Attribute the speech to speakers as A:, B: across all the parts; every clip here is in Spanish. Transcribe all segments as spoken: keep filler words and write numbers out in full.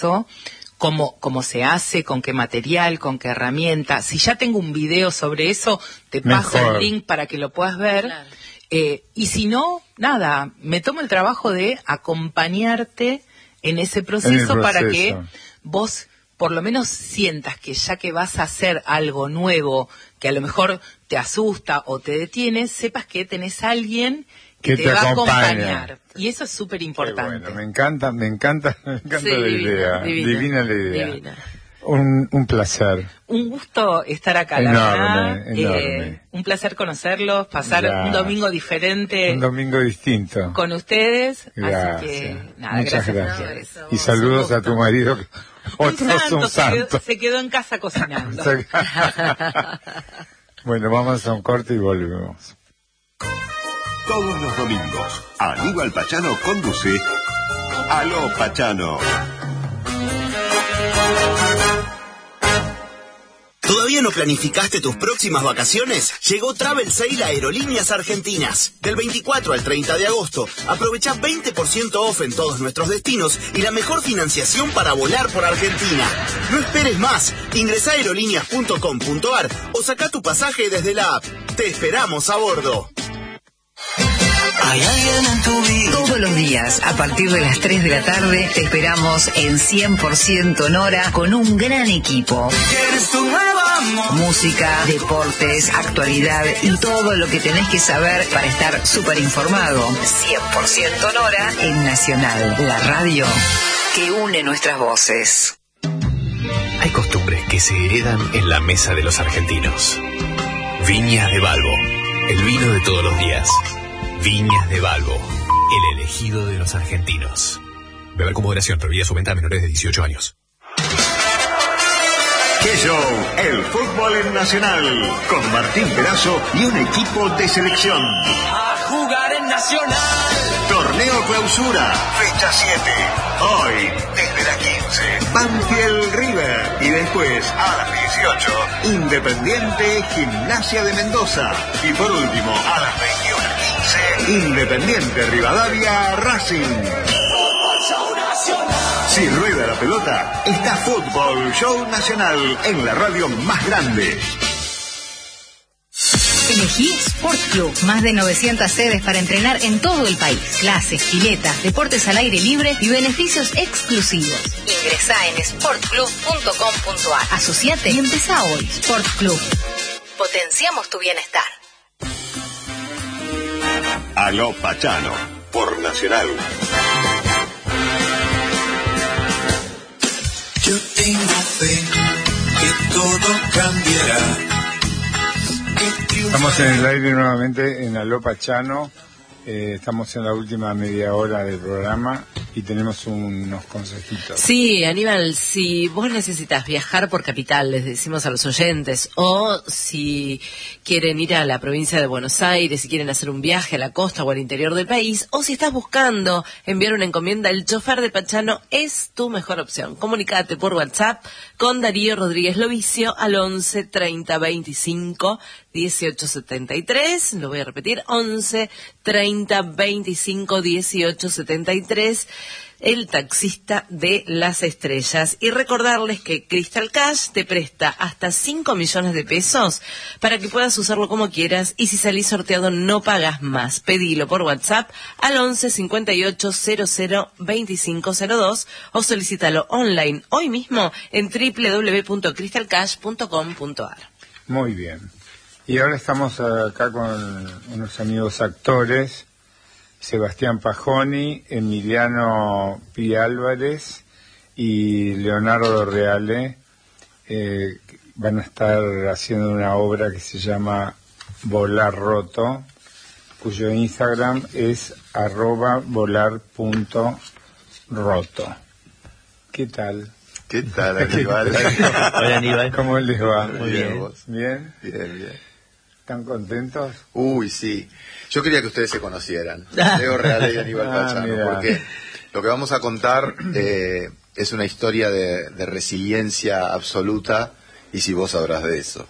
A: Cómo, cómo se hace, con qué material, con qué herramienta. Si ya tengo un video sobre eso, te paso
B: Mejor.
A: el link para que lo puedas ver.
C: Claro.
A: Eh, y si no, nada, me tomo el trabajo de acompañarte en ese proceso,
B: En el
A: para
B: proceso.
A: que vos por lo menos sientas que ya que vas a hacer algo nuevo, que a lo mejor te asusta o te detiene, sepas que tenés a alguien que,
B: Que
A: te,
B: te
A: va
B: acompaña.
A: a acompañar. Y eso es súper
B: Qué
A: importante.
B: bueno, me encanta, me encanta, me encanta
C: Sí,
B: la
C: divina,
B: idea.
C: divina,
B: Divina la idea.
C: divina.
B: Un, un placer.
A: Un gusto estar acá, la
B: Enorme,
A: verdad.
B: enorme.
A: Eh, un placer conocerlos, pasar
B: Ya.
A: un domingo diferente
B: Un domingo distinto.
A: con ustedes.
B: Gracias.
A: Así que, nada,
B: Muchas
A: gracias, a
B: gracias.
A: ustedes.
B: Y saludos a tu marido, que- otro es un
A: se quedó,
B: santo.
A: se quedó en casa cocinando.
B: Bueno, vamos a un corte y volvemos.
D: Todos los domingos, Aníbal Pachano conduce Aló Pachano.
E: ¿Todavía no planificaste tus próximas vacaciones? Llegó Travel Sale a Aerolíneas Argentinas. Del veinticuatro al treinta de agosto, aprovecha veinte por ciento off en todos nuestros destinos y la mejor financiación para volar por Argentina. No esperes más. Ingresá a aerolíneas punto com punto ar o saca tu pasaje desde la app. Te esperamos a bordo.
F: Hay alguien en tu vida. Todos los días, a partir de las tres de la tarde, te esperamos en cien por ciento Nora con un gran equipo.
G: ¿Quieres tu nueva amor?
F: Música, deportes, actualidad y todo lo que tenés que saber para estar súper informado. cien por ciento Nora en Nacional, la radio que une nuestras voces.
H: Hay costumbres que se heredan en la mesa de los argentinos. Viñas de Balbo, el vino de todos los días. Viñas de Balbo, el elegido de los argentinos. Beber con moderación, prohibida su venta a menores de dieciocho años.
D: ¡Qué show! El fútbol en Nacional, con Martín Perazo y un equipo de selección.
G: A jugar en Nacional.
D: Torneo Clausura, fecha siete. Hoy, desde las quince, Banfield River. Y después, a las dieciocho, Independiente Gimnasia de Mendoza. Y por último, a las veintiuno quince, Independiente Rivadavia Racing.
G: Fútbol Show Nacional.
D: Si rueda la pelota, está Fútbol Show Nacional en la radio más grande.
I: Elegí Sport Club. Más de novecientas sedes para entrenar en todo el país. Clases, piletas, deportes al aire libre y beneficios exclusivos. Ingresá en sport club punto com punto ar. Asociate y empezá hoy. Sport Club. Potenciamos tu bienestar.
D: Aló Pachano, por Nacional.
G: Yo tengo fe que todo cambiará.
B: Estamos en el aire nuevamente en Aló Pachano. Eh, estamos en la última media hora del programa y tenemos unos consejitos.
C: Sí, Aníbal, si vos necesitas viajar por capital, les decimos a los oyentes, o si quieren ir a la provincia de Buenos Aires, si quieren hacer un viaje a la costa o al interior del país, o si estás buscando enviar una encomienda, el chofer de Pachano es tu mejor opción. Comunicate por WhatsApp con Darío Rodríguez Lovicio al once treinta veinticinco dieciocho setenta y tres, lo voy a repetir, once treinta veinticinco dieciocho setenta y tres, el taxista de las estrellas. Y recordarles que Crystal Cash te presta hasta cinco millones de pesos para que puedas usarlo como quieras, y si salís sorteado no pagas más. Pedilo por WhatsApp al once cincuenta y ocho cero cero veinticinco cero dos o solicítalo online hoy mismo en doble u doble u doble u punto crystal cash punto com punto ar.
B: Muy bien. Y ahora estamos acá con unos amigos actores, Sebastián Pajoni, Emiliano Pi Álvarez y Leonardo Reale. Eh, van a estar haciendo una obra que se llama Volar Roto, cuyo Instagram es arroba volar punto roto. ¿Qué tal?
J: ¿Qué tal, Aníbal?
B: Hola, Aníbal. ¿Cómo les va?
J: Muy bien. ¿Vos?
B: ¿Bien?
J: Bien, bien.
B: ¿Están contentos?
J: Uy, sí. Yo quería que ustedes se conocieran, Leo Reale y Aníbal
B: Ah,
J: Pachano,
B: mira.
J: porque lo que vamos a contar eh, es una historia de, de resiliencia absoluta, y si vos sabrás de eso.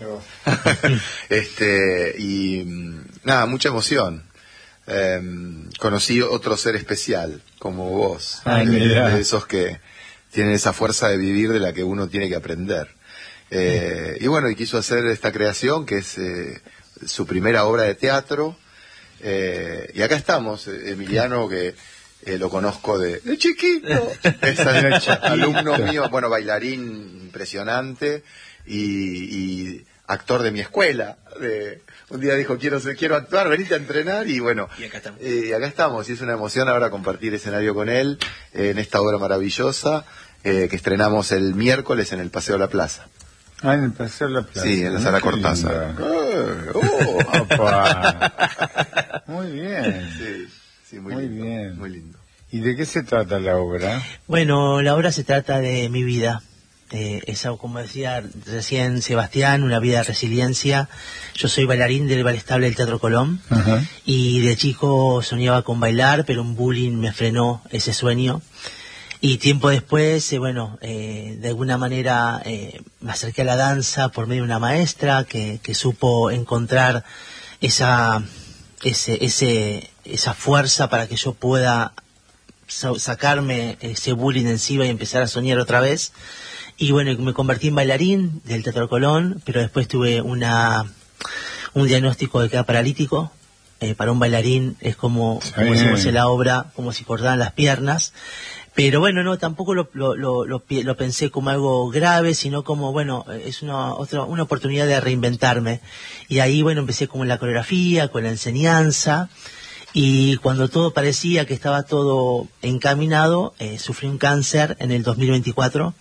J: este Y mm, nada, mucha emoción. Eh, conocí otro ser especial, como vos,
B: Ay,
J: de,
B: mira.
J: de esos que tienen esa fuerza de vivir de la que uno tiene que aprender. Eh, y bueno, y quiso hacer esta creación que es eh, su primera obra de teatro. Eh, y acá estamos, Emiliano, que eh, lo conozco de, de chiquito, es alumno mío, bueno, bailarín impresionante y, y actor de mi escuela. De, un día dijo, quiero quiero actuar, venite a entrenar, y bueno,
K: y acá estamos.
J: Eh, acá estamos, y es una emoción ahora compartir escenario con él eh, en esta obra maravillosa eh, que estrenamos el miércoles en el Paseo de la Plaza.
B: Ah, en el Paseo de la Plaza.
J: Sí, en la Sala Cortázar.
B: Eh, oh, opa. Muy bien.
J: Sí, sí, muy,
B: muy
J: lindo,
B: bien.
J: Muy lindo.
B: ¿Y de qué se trata la obra?
L: Bueno, la obra se trata de mi vida. Eh, esa, como decía recién Sebastián, una vida de resiliencia. Yo soy bailarín del Ballet Estable del Teatro Colón.
B: Ajá.
L: Y de chico soñaba con bailar, pero un bullying me frenó ese sueño. Y tiempo después, eh, bueno, eh, de alguna manera eh, me acerqué a la danza por medio de una maestra que, que supo encontrar esa, ese, ese, esa fuerza para que yo pueda sa- sacarme ese bullying encima y empezar a soñar otra vez. Y bueno, me convertí en bailarín del Teatro Colón, pero después tuve una un diagnóstico de quedar paralítico. Eh, para un bailarín es como, como decimos en la obra, como si cortaran las piernas. Pero bueno, no, tampoco lo, lo, lo, lo, lo pensé como algo grave, sino como, bueno, es una otra una oportunidad de reinventarme. Y ahí, bueno, empecé con la coreografía, con la enseñanza, y cuando todo parecía que estaba todo encaminado, eh, sufrí un cáncer en el dos mil veinticuatro,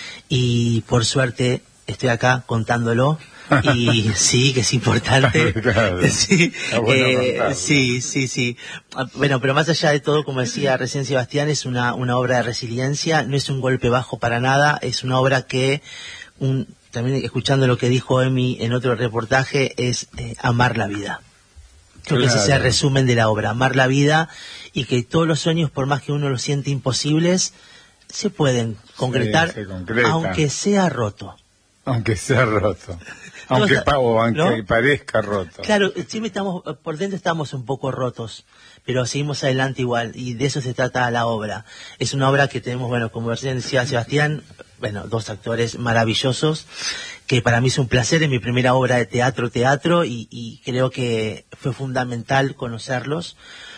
L: y por suerte estoy acá contándolo. Y sí, que es importante.
B: Claro.
L: Sí,
B: Bueno
L: eh, sí, sí, sí. Bueno, pero más allá de todo, como decía recién Sebastián, es una, una obra de resiliencia, no es un golpe bajo para nada, es una obra que, un, también escuchando lo que dijo Emi en otro reportaje, es eh, amar la vida. Creo que ese es el resumen de la obra, amar la vida, y que todos los sueños, por más que uno los siente imposibles, se pueden concretar,
B: Sí, se concreta.
L: aunque sea roto.
B: Aunque sea roto. Aunque, pa o aunque
L: ¿no?
B: parezca roto.
L: Claro, siempre estamos, por dentro estamos un poco rotos, pero seguimos adelante igual, y de eso se trata la obra. Es una obra que tenemos, bueno, como recién decía Sebastián, bueno, dos actores maravillosos, que para mí es un placer, es mi primera obra de teatro, teatro, y, y creo que fue fundamental conocerlos,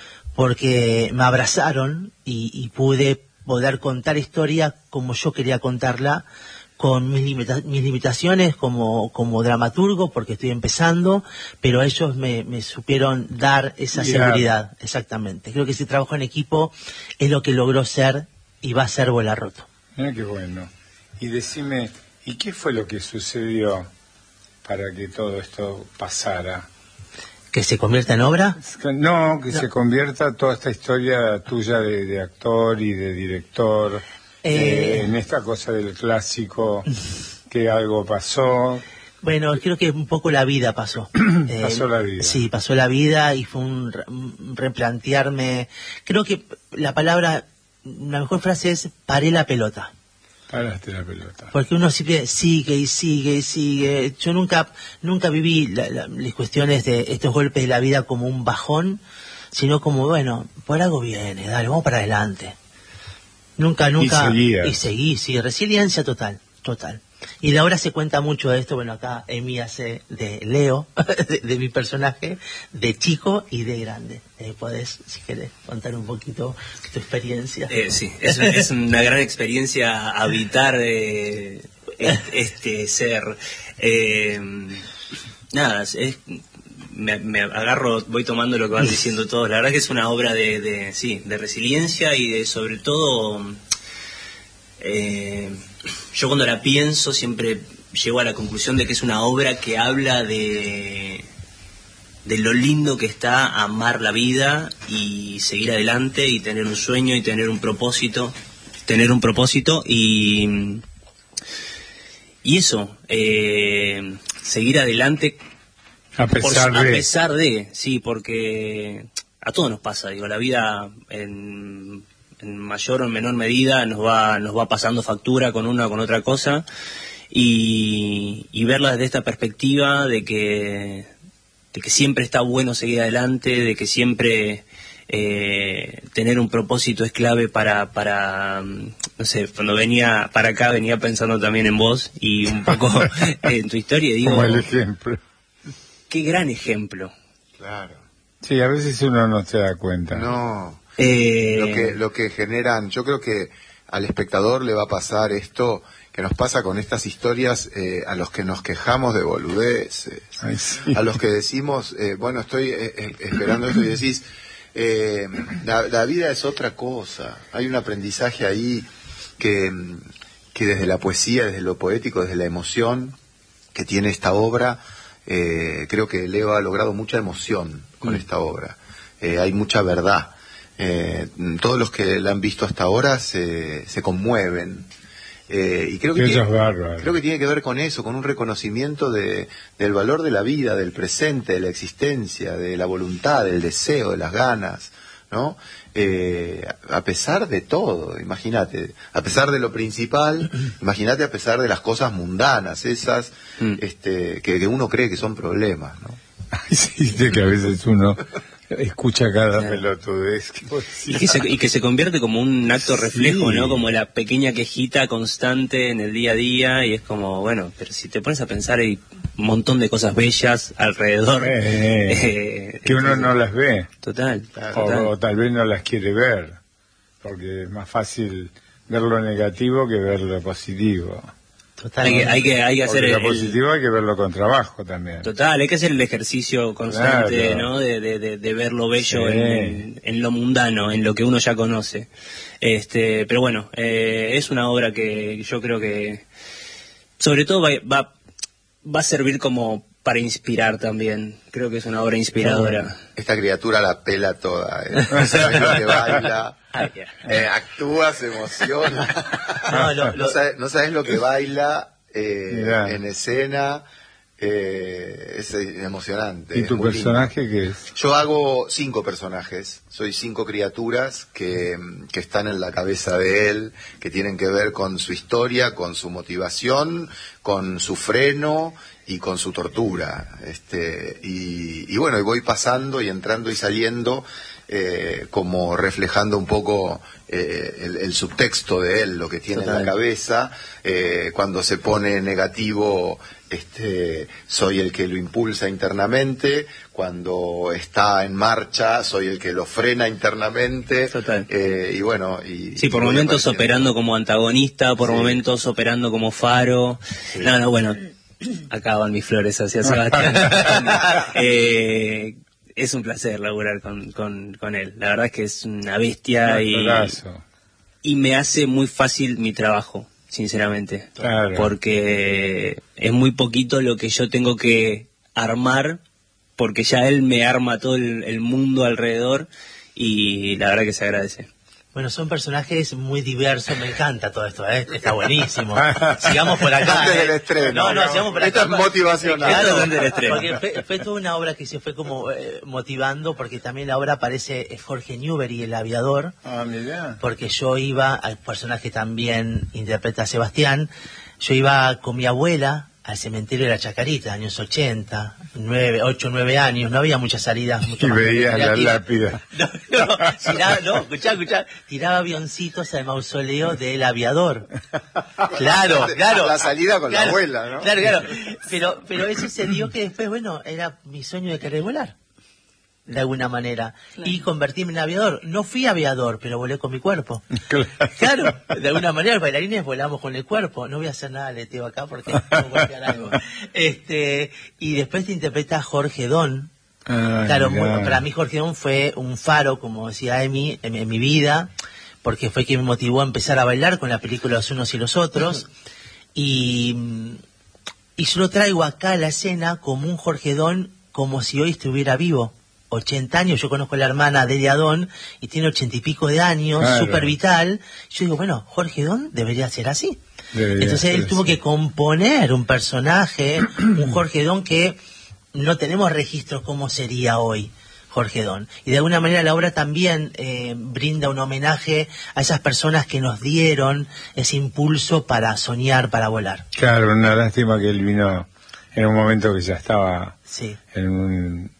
L: porque me abrazaron y, y pude poder contar historia como yo quería contarla, con mis, limita mis limitaciones como, como dramaturgo, porque estoy empezando, pero ellos me, me supieron dar esa
B: Yeah.
L: seguridad, exactamente. Creo que ese trabajo en equipo es lo que logró ser y va a ser Bola Roto.
B: Mira qué bueno. Y decime, ¿y qué fue lo que sucedió para que todo esto pasara?
L: ¿Que se convierta en obra?
B: No, que
L: No.
B: se convierta toda esta historia tuya de, de actor y de director eh,
L: Eh.
B: en esta cosa del clásico, que algo pasó.
L: Bueno, creo que un poco la vida pasó. Eh,
B: Pasó la vida.
L: Sí, pasó la vida y fue un, re- un replantearme. Creo que la palabra, la mejor frase es paré la pelota.
B: Paraste la pelota.
L: Porque uno siempre sigue y sigue y sigue. Yo nunca nunca viví la- la- las cuestiones de estos golpes de la vida como un bajón, sino como, bueno, por algo viene, dale, vamos para adelante. Nunca, nunca.
B: Y seguías.
L: Y seguí, sí, resiliencia total, total. Y de ahora se cuenta mucho de esto, bueno, acá Emi hace de Leo, de, de mi personaje, de chico y de grande. Eh, podés, si querés, contar un poquito tu experiencia.
K: Eh, sí, es, es una gran experiencia habitar eh, es- este ser. Eh, nada, es, me, me agarro, voy tomando lo que van diciendo todos. La verdad que es una obra de, de sí, de resiliencia y de sobre todo. Eh, yo cuando la pienso siempre llego a la conclusión de que es una obra que habla de de lo lindo que está amar la vida y seguir adelante y tener un sueño y tener un propósito, tener un propósito y y eso, eh, seguir adelante
B: A pesar
K: por-
B: de...
K: a pesar de, sí, porque a todos nos pasa, digo, la vida en, en mayor o menor medida nos va nos va pasando factura con una o con otra cosa y, y verla desde esta perspectiva de que de que siempre está bueno seguir adelante, de que siempre eh, tener un propósito es clave para, para, no sé, cuando venía para acá venía pensando también en vos y un poco en tu historia y digo...
B: Como el ejemplo.
K: Qué gran ejemplo.
J: Claro.
B: Sí, a veces uno no se da cuenta.
J: No.
K: Eh...
J: Lo que, lo que generan, yo creo que al espectador le va a pasar esto que nos pasa con estas historias, eh, a los que nos quejamos de boludeces,
B: Ay, sí.
J: a los que decimos, eh, bueno, estoy eh, eh, esperando esto y decís, eh, la, la vida es otra cosa, hay un aprendizaje ahí que, que desde la poesía, desde lo poético, desde la emoción que tiene esta obra, eh, creo que Leo ha logrado mucha emoción con mm. esta obra, eh, hay mucha verdad, eh, todos los que la han visto hasta ahora se, se conmueven. Eh, y creo que, tiene, creo que tiene que ver con eso, con un reconocimiento de, del valor de la vida, del presente, de la existencia, de la voluntad, del deseo, de las ganas, ¿no? Eh, a pesar de todo, imagínate, a pesar de lo principal, imagínate a pesar de las cosas mundanas, esas mm. este, que, que uno cree que son problemas, ¿no?
B: Ay, sí, de que a veces uno escucha cada pelotudez que
K: y que se y que se convierte como un acto reflejo, sí. ¿no? Como la pequeña quejita constante en el día a día y es como, bueno, pero si te pones a pensar hay un montón de cosas bellas alrededor
B: eh, eh, que uno no las ve.
K: Total,
B: o,
K: total.
B: o tal vez no las quiere ver porque es más fácil ver lo negativo que ver lo positivo.
K: Total, hay que, hay que, hay que hacer
B: lo
K: el,
B: positivo hay que verlo con trabajo también.
K: Total, hay que hacer el ejercicio constante, claro. ¿no? De, de, de ver lo bello sí. en, en, en lo mundano, en lo que uno ya conoce. Este, pero bueno, eh, es una obra que yo creo que, sobre todo va, va, va a servir como para inspirar también. Creo que es una obra inspiradora.
J: Esta criatura la pela toda, ¿eh? No sabes lo que baila. Eh, actúa, se emociona. No, no, no, sabes, no sabes lo que baila eh, en escena. Eh, es emocionante.
B: ¿Y tu personaje lindo. Qué es?
J: Yo hago cinco personajes. Soy cinco criaturas que, que están en la cabeza de él, que tienen que ver con su historia, con su motivación, con su freno y con su tortura. Este, y, y bueno, y voy pasando y entrando y saliendo. Eh, como reflejando un poco eh, el, el subtexto de él, lo que tiene Total. En la cabeza, eh, cuando se pone negativo, este, soy el que lo impulsa internamente, cuando está en marcha, soy el que lo frena internamente, eh, y bueno, y,
K: sí, por
J: y
K: momentos apareciendo. Operando como antagonista, por sí. momentos operando como faro, sí. no, no, bueno, acaban mis flores hacia Sebastián. eh, Es un placer laburar con, con, con él. La verdad es que es una bestia y, y me hace muy fácil mi trabajo, sinceramente.
B: Claro.
K: Porque es muy poquito lo que yo tengo que armar, porque ya él me arma todo el, el mundo alrededor y la verdad que se agradece.
L: Bueno, son personajes muy diversos, me encanta todo esto, ¿eh? Está buenísimo. Sigamos por acá.
J: Antes
L: ¿eh?
J: del estreno.
L: No, no, sigamos por acá.
J: Esto es motivacional.
L: Claro, antes del estreno. Porque fue, fue toda una obra que se fue como eh, motivando, porque también la obra aparece eh, Jorge Newbery, el aviador.
B: Ah, mira.
L: Porque yo iba, al personaje también interpreta a Sebastián, yo iba con mi abuela al cementerio de la Chacarita, años ochenta, nueve, ocho, nueve años, no había muchas salidas. Mucho
B: y
L: más
B: veías la lápida.
L: No, no, tiraba, no, escuchá, escuchá, tiraba avioncitos al mausoleo del aviador. Claro, claro.
J: La salida con
L: claro,
J: la abuela, ¿no?
L: Claro, claro. Pero, pero eso se dio que después, bueno, era mi sueño de querer volar. De alguna manera. Claro. Y convertirme en aviador. No fui aviador, pero volé con mi cuerpo. Claro. Claro, de alguna manera los bailarines volamos con el cuerpo. No voy a hacer nada leteo acá porque no voy a golpear algo. Este, y después te interpreta Jorge Don. Ah, claro, muy, para mí Jorge Don fue un faro, como decía Emi, en, en mi vida, porque fue quien me motivó a empezar a bailar con la película Los Unos y los Otros. Y, y yo lo traigo acá a la escena como un Jorge Don, como si hoy estuviera vivo. ochenta años, yo conozco a la hermana de Don y tiene ochenta y pico de años, claro. Súper vital. Yo digo, bueno, Jorge Don debería ser así. Debería Entonces él tuvo así. Que componer un personaje, un Jorge Don que no tenemos registros cómo sería hoy Jorge Don. Y de alguna manera la obra también eh, brinda un homenaje a esas personas que nos dieron ese impulso para soñar, para volar.
B: Claro, una lástima que él vino en un momento que ya estaba
L: sí.
B: en un...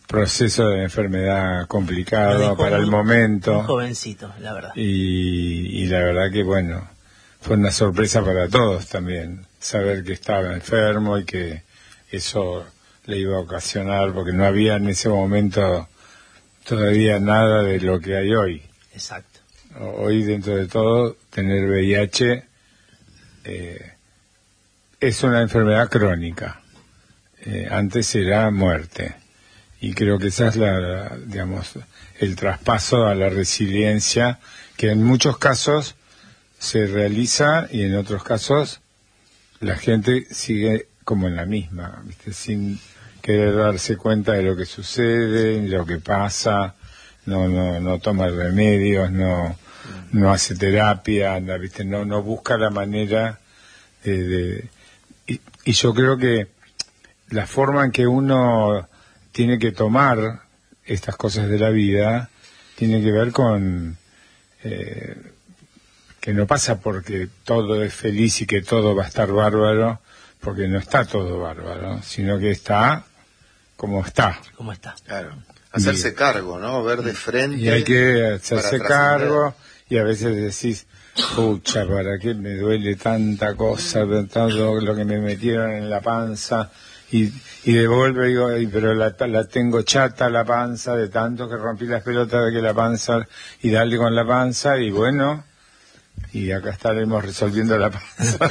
B: proceso de enfermedad complicado para el
L: muy,
B: momento.
L: Muy jovencito, la verdad.
B: Y, y la verdad que, bueno, fue una sorpresa para todos también, saber que estaba enfermo y que eso le iba a ocasionar, porque no había en ese momento todavía nada de lo que hay hoy.
L: Exacto.
B: Hoy, dentro de todo, tener V I H eh, es una enfermedad crónica. Eh, antes era muerte. Y creo que esa es la, la, digamos, el traspaso a la resiliencia, que en muchos casos se realiza y en otros casos la gente sigue como en la misma, ¿viste? Sin querer darse cuenta de lo que sucede, de lo que pasa, no no no toma remedios, no no hace terapia, anda, ¿viste? No no busca la manera de, de y, y yo creo que la forma en que uno tiene que tomar estas cosas de la vida tiene que ver con eh, que no pasa porque todo es feliz y que todo va a estar bárbaro, porque no está todo bárbaro, sino que está como está.
L: Como está.
J: Claro. Hacerse
B: y,
J: cargo, ¿no? Ver de frente.
B: Y hay que hacerse cargo, y a veces decís, pucha, ¿para qué me duele tanta cosa, todo lo que me metieron en la panza? Y, y devuelvo y digo, pero la, la tengo chata la panza, de tanto que rompí las pelotas de que la panza, y darle con la panza, y bueno, y acá estaremos resolviendo la panza.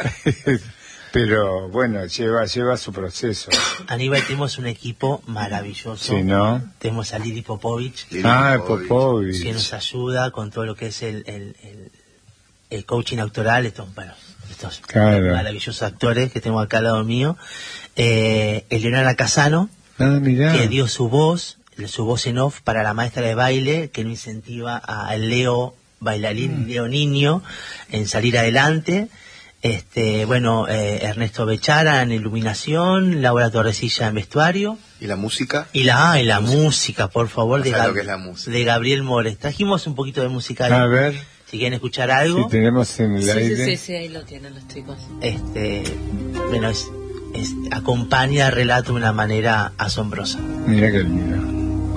B: Pero bueno, lleva lleva su proceso.
L: Aníbal, tenemos un equipo maravilloso.
B: Sí, ¿no?
L: Tenemos a Lili Popovich.
B: Lili ah, Popovich.
L: Que nos ayuda con todo lo que es el, el, el, el coaching actoral. Estos, bueno, estos
B: claro.
L: maravillosos actores que tengo acá al lado mío. Eh, Eleonora Casano,
B: ah, mirá.
L: que dio su voz, su voz en off para la maestra de baile, que no incentiva a Leo bailarín, mm. Leo niño, en salir adelante. Este, bueno, eh, Ernesto Bechara en iluminación, Laura Torresilla en vestuario.
J: ¿Y la música?
L: Y la, ah, y la música, música por favor, de, Gab-
J: lo que es la música.
L: de Gabriel Mores. Trajimos un poquito de música ahí.
B: A ver.
L: Si quieren escuchar algo.
B: Si tenemos en el
C: sí,
B: aire.
C: Sí, sí, sí, ahí lo tienen los chicos.
L: Este, bueno, es, es, acompaña el relato de una manera asombrosa.
B: Mira qué lindo.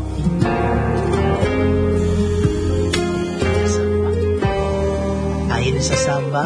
L: Ahí en esa samba,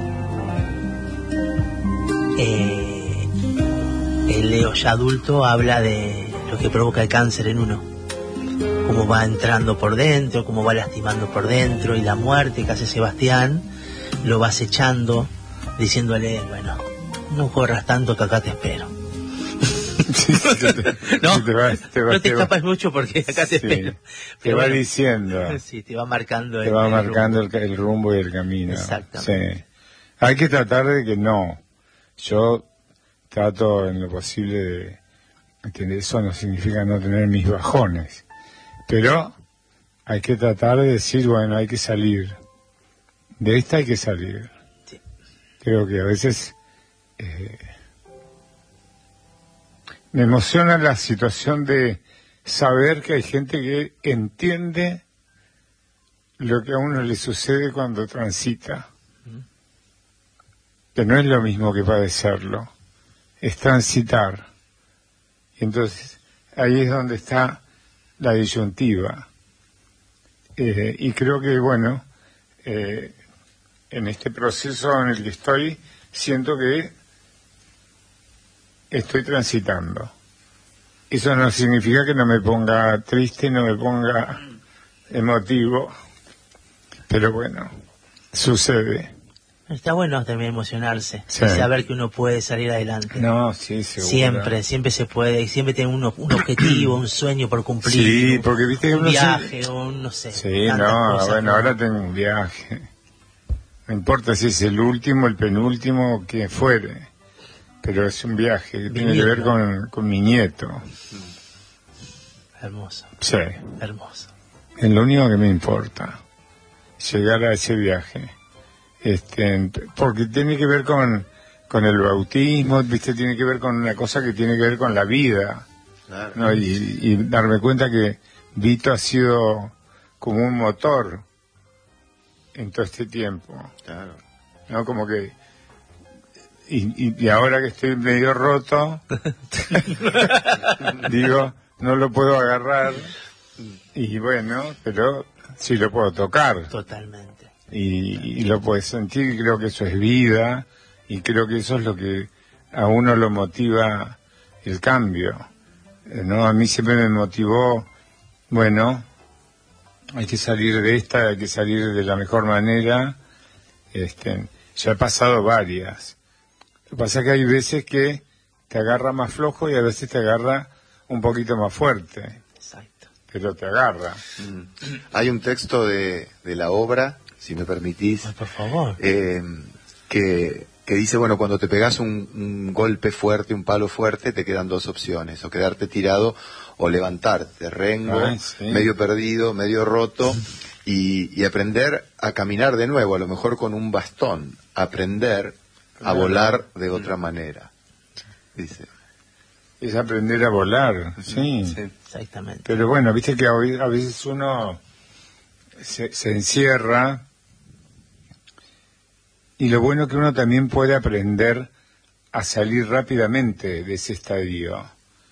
L: eh, el Leo ya adulto habla de lo que provoca el cáncer en uno, cómo va entrando por dentro, cómo va lastimando por dentro, y la muerte que hace Sebastián lo va acechando, diciéndole, bueno, no corras tanto que acá te espero.
B: Sí, te,
L: no,
B: te va, te va,
L: no te
B: te
L: escapas
B: va,
L: mucho porque acá te
B: sí,
L: espero.
B: Te
L: Pero
B: va
L: bueno,
B: diciendo.
L: Sí, te va marcando
B: Te
L: el,
B: va
L: el
B: marcando
L: rumbo.
B: El, el rumbo y el camino.
L: Exactamente.
B: Sí. Hay que tratar de que no. Yo trato en lo posible de... ¿entendés? Eso no significa no tener mis bajones. Pero hay que tratar de decir, bueno, hay que salir. De esta hay que salir.
L: Sí.
B: Creo que a veces... Eh, me emociona la situación de saber que hay gente que entiende lo que a uno le sucede cuando transita. Que no es lo mismo que padecerlo, es transitar. Y entonces ahí es donde está la disyuntiva. Eh, y creo que, bueno, eh, en este proceso en el que estoy, siento que estoy transitando. Eso no significa que no me ponga triste, no me ponga emotivo, pero bueno, sucede.
L: Está bueno también emocionarse,
B: Sí.
L: y saber que uno puede salir adelante.
B: No, sí, seguro.
L: Siempre, siempre se puede, y siempre tiene uno, un objetivo, un sueño por cumplir.
B: Sí, porque viste que
L: un
B: uno
L: viaje,
B: se...
L: un, no sé.
B: Sí,
L: tantas
B: no,
L: cosas,
B: bueno,
L: ¿no?
B: ahora tengo un viaje. No importa si es el último, el penúltimo, que fuere. Pero es un viaje que tiene que ver con, con mi nieto.
L: Hermoso.
B: Sí.
L: Hermoso.
B: Es lo único que me importa. Llegar a ese viaje. Este, porque tiene que ver con, con el bautismo, viste, tiene que ver con una cosa que tiene que ver con la vida.
J: Claro.
B: ¿No? Y, y darme cuenta que Vito ha sido como un motor en todo este tiempo.
J: Claro.
B: ¿No? Como que... Y, y, y ahora que estoy medio roto, digo, no lo puedo agarrar, y bueno, pero sí lo puedo tocar.
L: Totalmente.
B: Y, y lo puedes sentir, y creo que eso es vida, y creo que eso es lo que a uno lo motiva el cambio. Eh, ¿no? A mí siempre me motivó, bueno, hay que salir de esta, hay que salir de la mejor manera. Este, ya he pasado varias. Lo que pasa es que hay veces que te agarra más flojo y a veces te agarra un poquito más fuerte.
L: Exacto.
B: Pero te agarra.
J: Mm. Hay un texto de, de la obra, si me permitís,
L: Ay, por favor.
J: eh, que, que dice, bueno, cuando te pegas un, un golpe fuerte, un palo fuerte, te quedan dos opciones, o quedarte tirado o levantarte, rengo,
B: Ay, sí.
J: medio perdido, medio roto, y, y aprender a caminar de nuevo, a lo mejor con un bastón, aprender a
B: Claro.
J: volar de otra manera, dice.
B: Es aprender a volar, sí.
J: Sí.
L: Exactamente.
B: Pero bueno, viste que a a veces uno se, se encierra, y lo bueno que uno también puede aprender a salir rápidamente de ese estadio.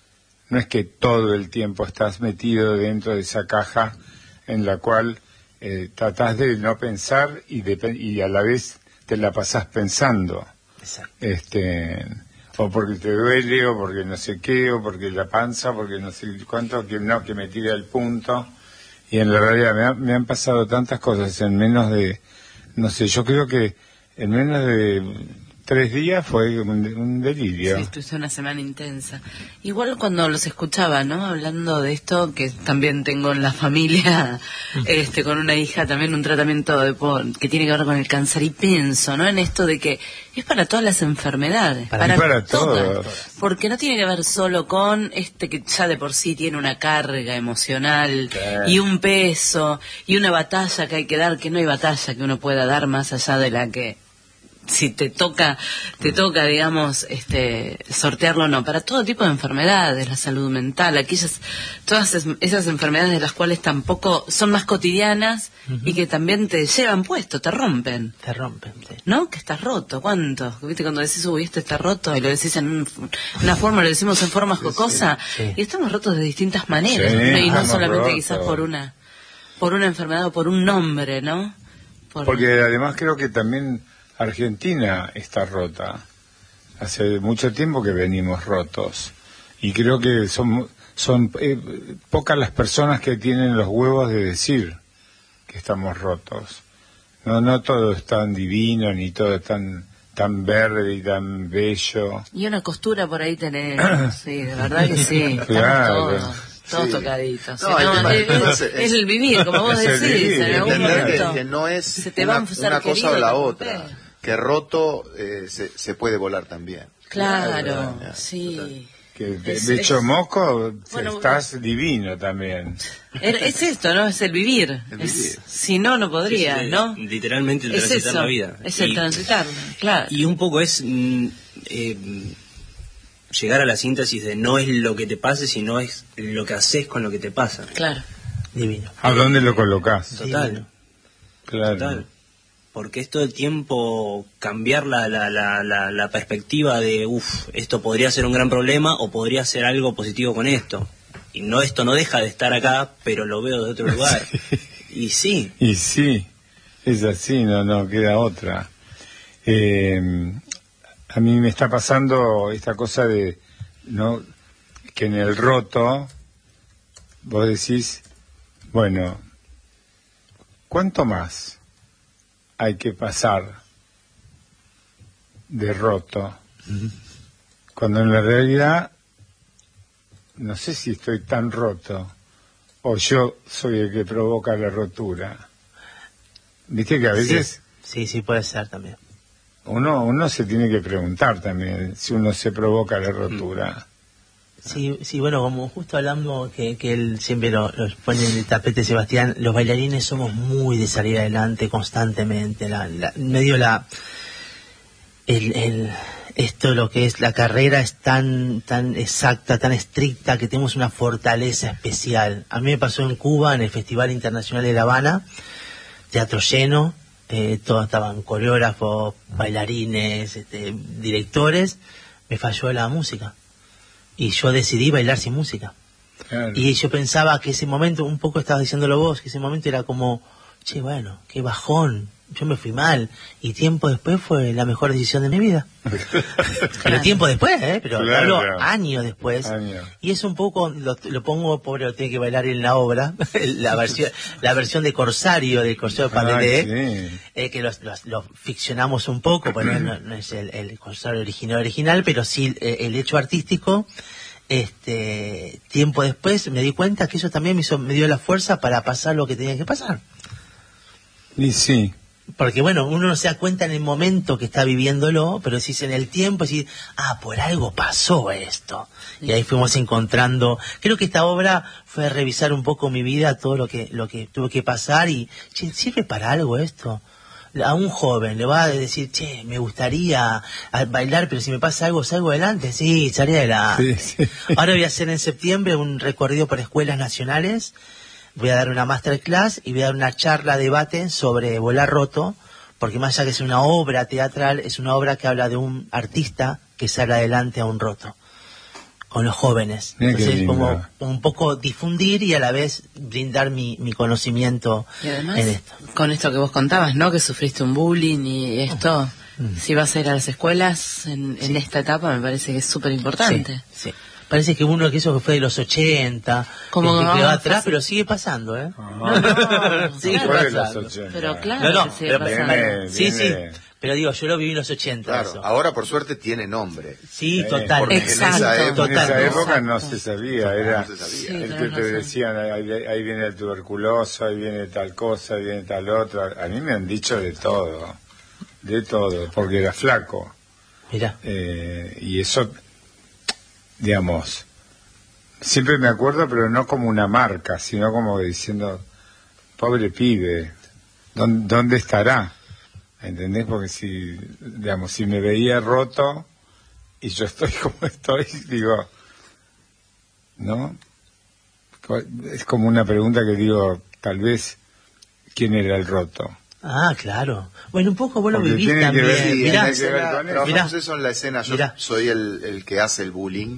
B: No es que todo el tiempo estás metido dentro de esa caja en la cual eh, tratás de no pensar y, de, y a la vez te la pasás pensando.
L: Exacto.
B: Este, o porque te duele, o porque no sé qué, o porque la panza, porque no sé cuánto, que no, que me tire al punto. Y en la realidad me, ha- me han pasado tantas cosas en menos de, no sé, yo creo que en menos de tres días fue un, un delirio.
C: Sí, estuviste una semana intensa. Igual cuando los escuchaba, ¿no? Hablando de esto, que también tengo en la familia, este, con una hija también un tratamiento de, po- que tiene que ver con el cáncer, y pienso, ¿no? En esto de que es para todas las enfermedades.
B: Para- y para
C: todas.
B: todos.
C: Porque no tiene que ver solo con este que ya de por sí tiene una carga emocional
B: Claro.
C: y un peso y una batalla que hay que dar, que no hay batalla que uno pueda dar más allá de la que si te toca, te toca, digamos, este, sortearlo o no, para todo tipo de enfermedades, la salud mental, aquellas, todas es- esas enfermedades de las cuales tampoco son más cotidianas y que también te llevan puesto, te rompen,
L: Te rompen, sí.
C: ¿no? Que estás roto, ¿cuánto? ¿Viste cuando decís, uy, esto está roto? Y lo decís en un- una forma, lo decimos en forma jocosa,
L: sí.
C: y estamos rotos de distintas maneras,
B: Sí,
C: ¿no? Y no
B: estamos
C: solamente
B: rotos.
C: quizás por una, por una enfermedad o por un nombre, ¿no? Por-
B: Porque además creo que también Argentina está rota. Hace mucho tiempo que venimos rotos. Y creo que son, son eh, pocas las personas que tienen los huevos de decir que estamos rotos. No, no todo es tan divino, ni todo es tan, tan verde y tan bello.
C: Y una costura por ahí tenemos, sí, de verdad que sí. Estamos
B: Claro.
C: todos, todos
J: Sí.
C: tocaditos.
J: No,
C: Sí,
J: el
C: no,
J: tema-
C: es,
J: entonces,
C: es el vivir, como vos
B: es el
C: decís,
B: vivir,
C: en algún
J: Entender que,
C: momento.
J: que no es
C: se te va
J: una,
C: a ser
J: una cosa
C: querido,
J: o la
C: te
J: otra,
C: rompe.
J: que roto eh, se, se puede volar también.
C: Claro,
J: Claro.
C: sí.
B: Que de,
C: Es-
B: de hecho
C: es-
B: moco
C: Bueno,
B: estás divino también.
C: Er- Es esto, ¿no? Es el vivir.
J: El
C: Es-
J: vivir.
C: si no, no podría,
K: Sí, sí,
C: ¿no?
K: Literalmente el
C: Es
K: transitar
C: eso,
K: la vida.
C: es el
K: Y-
C: transitar, claro.
K: Y un poco es mm, eh, llegar a la síntesis de no es lo que te pase, sino es lo que haces con lo que te pasa.
C: Claro.
L: Divino.
B: ¿A dónde lo colocás?
K: Total,
L: Divino.
B: Claro.
K: total. Porque es todo el tiempo cambiar la, la, la, la, la perspectiva de, uff, esto podría ser un gran problema o podría ser algo positivo con esto. Y no, esto no deja de estar acá, pero lo veo de otro lugar. Y sí,
B: Y sí, es así, no, no queda otra. Eh, a mí me está pasando esta cosa de, no, que en el roto vos decís, bueno, ¿cuánto más hay que pasar de roto? Cuando en la realidad no sé si estoy tan roto o yo soy el que provoca la rotura. Viste que a veces
L: Sí, sí, puede ser también.
B: uno uno se tiene que preguntar también si uno se provoca la rotura.
L: Sí, sí, bueno, como justo hablando que, que él siempre lo, lo pone en el tapete, Sebastián, los bailarines somos muy de salir adelante constantemente. La, la, medio la... El, el, esto lo que es la carrera es tan tan exacta, tan estricta, que tenemos una fortaleza especial. A mí me pasó en Cuba, en el Festival Internacional de La Habana, teatro lleno, eh, todos estaban coreógrafos, bailarines, este, directores, me falló la música. Y yo decidí bailar sin música.
B: Claro.
L: Y yo pensaba que ese momento, un poco estabas diciéndolo vos, que ese momento era como, che, bueno, qué bajón, yo me fui mal. Y tiempo después fue la mejor decisión de mi vida. Pero tiempo después, ¿eh? Pero
B: Claro.
L: hablo años después.
B: Años.
L: Y es un poco, lo, lo pongo, pobre, lo tiene que bailar en la obra, la versión la versión de Corsario, del Corsario de Pandelé,
B: Ay, sí.
L: eh, que los- los- lo ficcionamos un poco, pues no, no- no es el, el Corsario original original, pero sí eh, el hecho artístico. Este tiempo después me di cuenta que eso también me, hizo, me dio la fuerza para pasar lo que tenía que pasar.
B: Y sí.
L: Porque bueno, uno no se da cuenta en el momento que está viviéndolo, pero si es en el tiempo, decir, ah, por algo pasó esto. Y ahí fuimos encontrando, creo que esta obra fue revisar un poco mi vida, todo lo que lo que tuve que pasar y, che, ¿sirve para algo esto? A un joven le va a decir, che, me gustaría a- bailar, pero si me pasa algo, ¿salgo adelante? Sí, salí adelante.
B: Sí, sí.
L: Ahora voy a hacer en septiembre un recorrido por escuelas nacionales. Voy a dar una masterclass y voy a dar una charla, debate sobre Volar Roto, porque más allá que es una obra teatral, es una obra que habla de un artista que sale adelante a un roto, con los jóvenes.
B: Mira qué
L: Entonces,
B: lindo.
L: como un poco difundir y a la vez brindar mi, mi conocimiento
C: Y además,
L: en esto.
C: con esto que vos contabas, ¿no? Que sufriste un bullying y esto, si vas a ir a las escuelas en, en esta etapa, me parece que es súper importante.
L: Sí, sí. Parece que uno que eso que fue de los ochenta,
C: Como
L: que
C: que
L: quedó
C: vamos
L: atrás,
C: fácil.
L: pero sigue pasando, ¿eh?
C: No, no,
L: sigue
C: claro.
B: Fue de los
L: pasando.
B: ochenta.
C: Pero claro,
L: No, no,
C: que sigue
L: pero
C: pasando.
B: viene-
L: Sí, sí,
B: viene-
L: pero digo, yo lo viví en los ochenta.
J: Claro,
L: eso.
J: ahora por suerte tiene nombre.
L: Sí,
B: Eh,
L: total.
J: porque en
C: Exacto.
J: esa época,
B: En
L: Total.
B: esa época
C: Exacto.
B: no se sabía, era
J: no se sabía.
C: Sí,
B: el que
C: tenés
B: te
C: razón.
B: decían, ahí, ahí viene el tuberculoso, ahí viene tal cosa, ahí viene tal otra. A mí me han dicho de todo, de todo, porque era flaco.
L: Mirá.
B: Eh, y eso, digamos, siempre me acuerdo, pero no como una marca, sino como diciendo, pobre pibe, ¿dónde, dónde estará? ¿Entendés? Porque si, digamos, si me veía roto y yo estoy como estoy, digo, ¿no? Co- Es como una pregunta que digo, tal vez, ¿quién era el roto?
L: Ah, claro. Bueno, un poco vos lo
B: Porque
L: vivís
B: tiene que
L: también.
B: ver-
J: Sí, en
L: Mirá,
J: la
B: tiene que
J: escena,
B: ver con eso.
J: trabajamos
L: Mirá.
J: eso en la escena, yo
L: Mirá.
J: soy el, el que hace el bullying,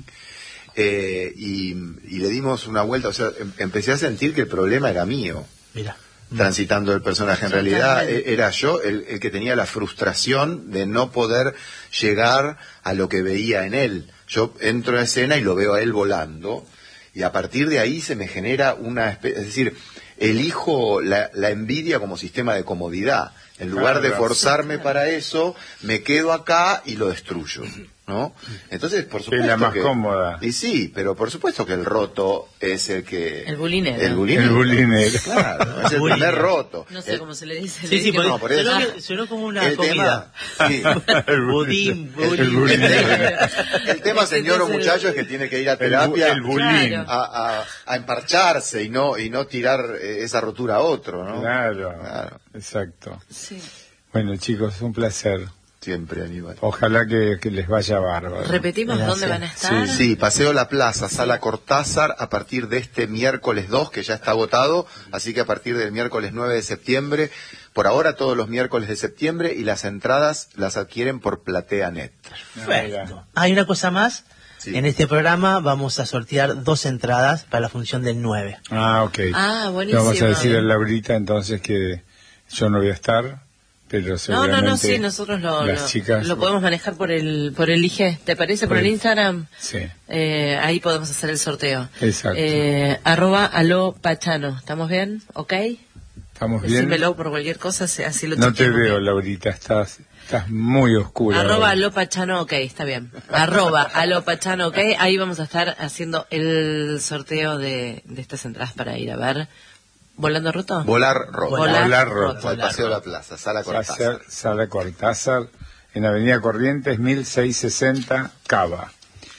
J: eh, y, y le dimos una vuelta, o sea, em- empecé a sentir que el problema era mío,
L: mirá.
J: transitando el personaje. En realidad e- era yo el, el que tenía la frustración de no poder llegar a lo que veía en él. Yo entro a escena y lo veo a él volando, y a partir de ahí se me genera una especie, es decir, elijo la, la envidia como sistema de comodidad. En lugar de
B: Claro.
J: forzarme para eso, me quedo acá y lo destruyo, ¿no? Entonces, por supuesto
B: la más
J: que-
B: cómoda.
J: Y sí, pero por supuesto que el roto es el que...
C: El bulinero.
J: El bulinero.
B: El bulinero.
J: Claro, es el
L: Bulinero.
J: primer roto.
C: No sé
J: El-
C: cómo se le dice.
L: Sí, sí,
C: que-
L: porque
J: no, por eso.
L: sonó, que- sonó como una
J: el
L: comida.
J: tema, sí.
L: Budín,
J: El-
L: budín.
B: el bulinero.
J: El tema, señor o muchacho, es que tiene que ir a
B: El bu-
J: terapia
B: el bulín.
C: Claro.
J: a, a, a emparcharse y no y no tirar eh, esa rotura a otro, ¿no?
B: Claro,
J: Claro.
B: exacto.
C: Sí.
B: Bueno, chicos, un placer.
J: Siempre, Aníbal.
B: Ojalá que, que les vaya bárbaro.
C: Repetimos
L: Gracias.
C: dónde van a estar.
J: Sí, Paseo La Plaza, Sala Cortázar, a partir de este miércoles dos, que ya está agotado, así que a partir del miércoles nueve de septiembre, por ahora todos los miércoles de septiembre, y las entradas las adquieren por PlateaNet.
L: Perfecto. Hay una cosa más.
J: Sí.
L: En este programa vamos a sortear dos entradas para la función del nueve.
B: Ah, ok.
C: Ah,
B: Le
C: buenísimo.
B: vamos a decir a Laurita entonces que yo no voy a estar, pero
C: No,
B: seguramente
C: no, no, sí, nosotros lo,
B: las
C: lo,
B: chicas...
C: lo podemos manejar por el por el I G. ¿Te parece? Por el
B: Sí.
C: Instagram.
B: Sí,
C: Eh, ahí podemos hacer el sorteo.
B: exacto.
C: Eh, arroba alo pachano. ¿Estamos bien? ¿Ok?
B: ¿Estamos bien?
C: Decímelo por cualquier cosa, así así lo
B: No te
C: chequeamos
B: veo,
C: bien.
B: Laurita, estás, estás muy oscura.
C: Arroba
B: ahora.
C: alo pachano, ok, está bien. Arroba alo pachano, ok. Ahí vamos a estar haciendo el sorteo de, de estas entradas para ir a ver. ¿Volando roto?
J: Volar Roto.
C: Volar
B: Volar
C: roto.
B: roto.
J: Al Paseo La Plaza, Sala Cortázar.
B: Plaza Sala Cortázar, en Avenida Corrientes, mil seiscientos sesenta, Cava.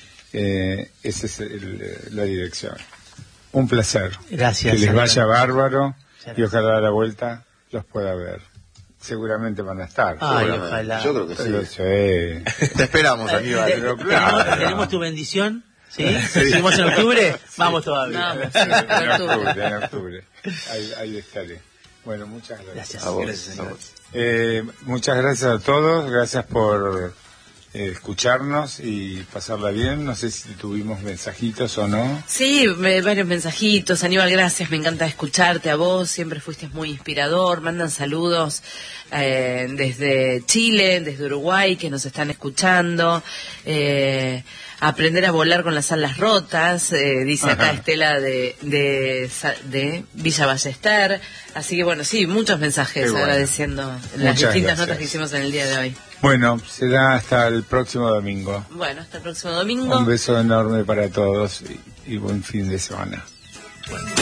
B: Eh, esa es el- la dirección. Un placer.
L: Gracias.
B: Que les
L: Aníbal.
B: vaya bárbaro
L: Muchas
B: y ojalá a la vuelta los pueda ver. Seguramente van a estar.
L: Ay,
J: Seguramente.
L: ojalá.
J: Yo creo que
B: Pero
J: sí.
B: sí.
J: Te esperamos, Aníbal.
B: Pero
L: ¿Tenemos,
B: claro.
L: tenemos tu bendición? ¿Sí? ¿Seguimos en octubre? Vamos todavía.
C: Vamos, sí,
B: En
C: en octubre.
B: octubre, en octubre. Ahí, ahí estaré. Bueno, muchas gracias.
L: Gracias.
J: A vos.
K: Gracias,
J: a
K: Aníbal.
J: vos.
B: Eh, muchas gracias a todos, gracias por eh, escucharnos y pasarla bien. No sé si tuvimos mensajitos o no.
C: Sí, me, varios mensajitos. Aníbal, gracias, me encanta escucharte a vos, siempre fuiste muy inspirador. Mandan saludos eh, desde Chile, desde Uruguay, que nos están escuchando. Eh, aprender a volar con las alas rotas, eh, dice acá Estela de, de, de Villa Ballester. Así que bueno, sí, muchos mensajes bueno. agradeciendo las
B: Muchas
C: distintas
B: gracias.
C: notas que hicimos en el día de hoy.
B: Bueno, será hasta el próximo domingo.
C: Bueno, hasta el próximo domingo.
B: Un beso enorme para todos y, y buen fin de semana.